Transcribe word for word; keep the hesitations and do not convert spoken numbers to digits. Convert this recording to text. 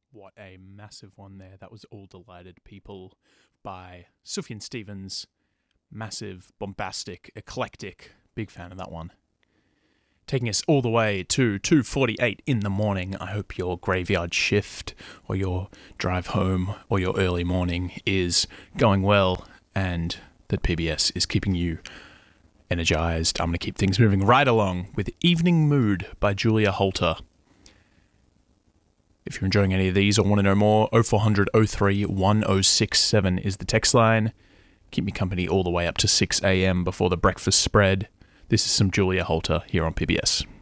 What a massive one there. That was All Delighted People by Sufjan Stevens. Massive, bombastic, eclectic. Big fan of that one. Taking us all the way to two forty-eight in the morning. I hope your graveyard shift or your drive home or your early morning is going well and that P B S is keeping you energized. I'm going to keep things moving right along with Evening Mood by Julia Holter. If you're enjoying any of these or want to know more, oh four hundred oh three one oh six seven is the text line. Keep me company all the way up to six a.m. before the breakfast spread. This is some Julia Holter here on P B S.